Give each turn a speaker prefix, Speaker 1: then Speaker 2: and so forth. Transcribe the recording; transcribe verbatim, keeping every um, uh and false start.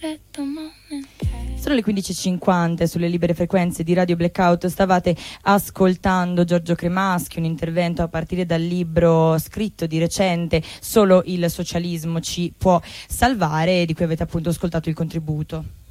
Speaker 1: Sono le quindici e cinquanta sulle libere frequenze di Radio Blackout. Stavate ascoltando Giorgio Cremaschi, un intervento a partire dal libro scritto di recente Solo il socialismo ci può salvare, di cui avete appunto ascoltato il contributo.